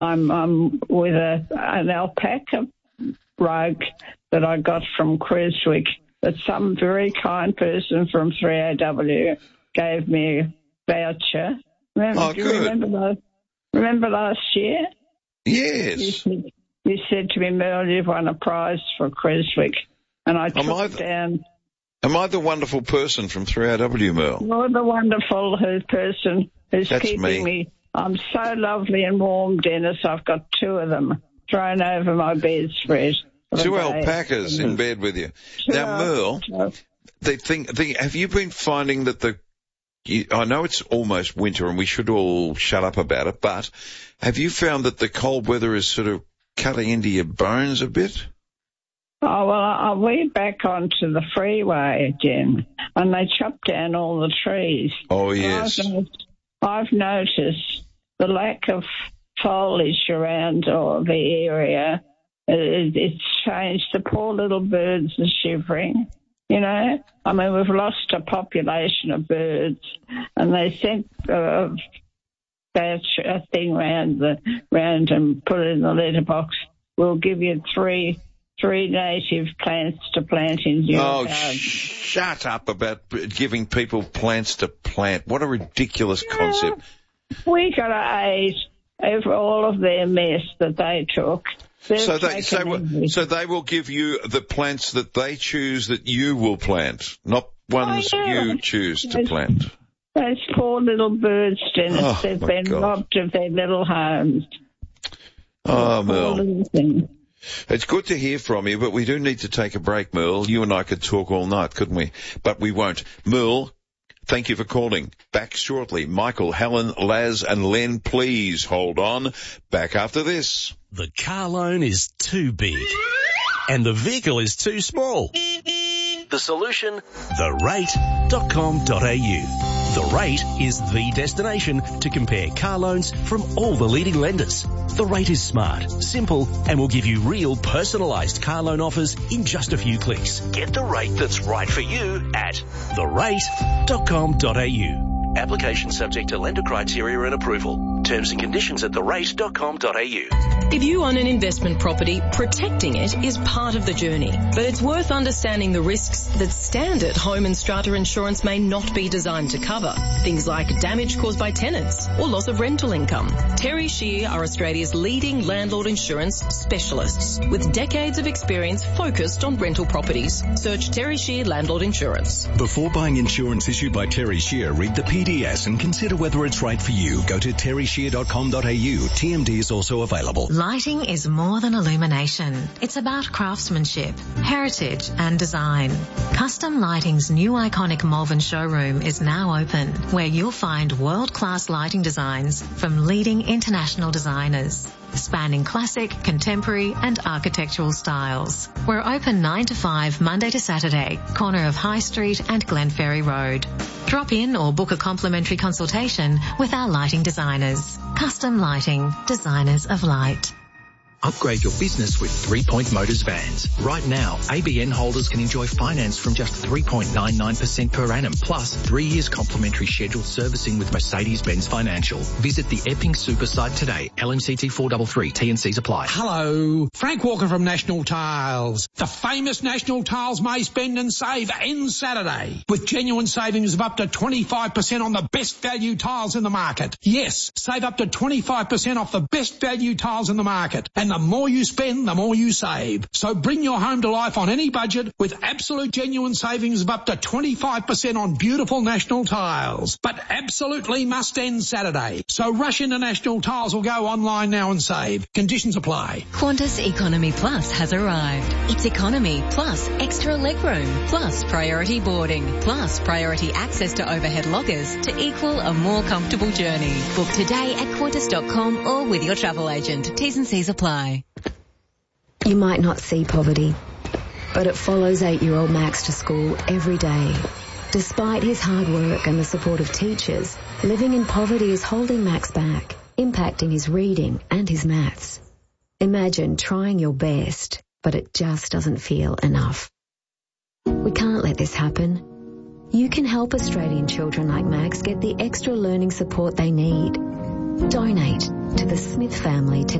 I'm with an alpaca rug that I got from Creswick that some very kind person from 3AW gave me a voucher. Do you remember last year? Yes. You said to me, Merle, you've won a prize for Creswick. And I took it down. Am I the wonderful person from 3AW, Merle? You're the wonderful person who's keeping me. I'm so lovely and warm, Dennis. I've got 2 of them thrown over my bedspread. 2 alpacas in bed with you. Now, Merle, have you been finding that I know it's almost winter and we should all shut up about it, but have you found that the cold weather is sort of cutting into your bones a bit? Oh, well, I went back onto the freeway again, and they chopped down all the trees. Oh, yes. I've noticed the lack of foliage around the area. It's changed. The poor little birds are shivering, you know. I mean, we've lost a population of birds, and they sent a thing round and put it in the letterbox. We'll give you three native plants to plant in your garden. Shut up about giving people plants to plant. What a ridiculous concept. We got to aid over all of their mess that they took. So they will give you the plants that they choose that you will plant, not ones you choose to plant. Those poor little birds, Dennis, they've been robbed of their little homes. Oh, Merle. It's good to hear from you, but we do need to take a break, Merle. You and I could talk all night, couldn't we? But we won't. Merle, thank you for calling. Back shortly. Michael, Helen, Laz and Len, please hold on. Back after this. The car loan is too big and the vehicle is too small. The solution? therate.com.au. The Rate is the destination to compare car loans from all the leading lenders. The Rate is smart, simple, and will give you real personalised car loan offers in just a few clicks. Get the rate that's right for you at therate.com.au. Application subject to lender criteria and approval. Terms and conditions at therate.com.au. If you own an investment property, protecting it is part of the journey. But it's worth understanding the risks that standard home and strata insurance may not be designed to cover. Things like damage caused by tenants or loss of rental income. Terry Shear are Australia's leading landlord insurance specialists with decades of experience focused on rental properties. Search Terry Shear Landlord Insurance. Before buying insurance issued by Terry Shear, read the PDS and consider whether it's right for you. Go to terryshear.com.au. TMD is also available. Lighting is more than illumination. It's about craftsmanship, heritage and design. Custom Lighting's new iconic Malvern showroom is now open, where you'll find world-class lighting designs from leading international designers, spanning classic, contemporary and architectural styles. We're open 9 to 5 Monday to Saturday, corner of High Street and Glenferrie Road. Drop in or book a complimentary consultation with our lighting designers. Custom Lighting, designers of light. Upgrade your business with 3 Point Motors vans. Right now, ABN holders can enjoy finance from just 3.99% per annum, plus 3 years complimentary scheduled servicing with Mercedes-Benz Financial. Visit the Epping Super site today. LMCT 433, T&Cs apply. Hello, Frank Walker from National Tiles. The famous National Tiles May Spend and Save ends Saturday with genuine savings of up to 25% on the best value tiles in the market. Yes, save up to 25% off the best value tiles in the market. And the more you spend, the more you save. So bring your home to life on any budget with absolute genuine savings of up to 25% on beautiful National Tiles. But absolutely must end Saturday. So rush into National Tiles or go online now and save. Conditions apply. Qantas Economy Plus has arrived. It's economy plus extra legroom plus priority boarding plus priority access to overhead lockers to equal a more comfortable journey. Book today at Qantas.com or with your travel agent. T's and C's apply. You might not see poverty, but it follows 8-year-old Max to school every day. Despite his hard work and the support of teachers, living in poverty is holding Max back, impacting his reading and his maths. Imagine trying your best, but it just doesn't feel enough. We can't let this happen. You can help Australian children like Max get the extra learning support they need. Donate to the Smith family today.